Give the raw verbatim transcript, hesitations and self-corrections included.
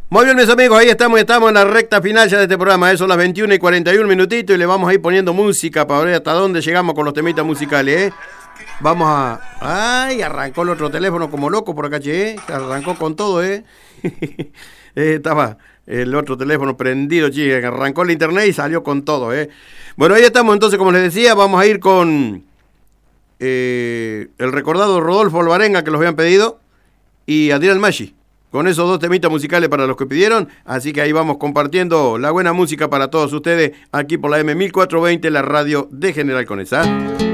Muy bien, mis amigos, ahí estamos, estamos en la recta final ya de este programa. Son las veintiuna y cuarenta y uno minutitos y le vamos a ir poniendo música para ver hasta dónde llegamos con los temitas musicales, ¿eh? Vamos a... ¡Ay! Arrancó el otro teléfono como loco por acá, che, ¿eh? Arrancó con todo, ¿eh? eh estaba el otro teléfono prendido, che. Arrancó el internet y salió con todo, ¿eh? Bueno, ahí estamos, entonces, como les decía, vamos a ir con eh, el recordado Rodolfo Alvarenga, que los habían pedido, y Adrián Maggi. Con esos dos temitas musicales para los que pidieron, así que ahí vamos compartiendo la buena música para todos ustedes aquí por la eme mil cuatrocientos veinte, la radio de General Conesa.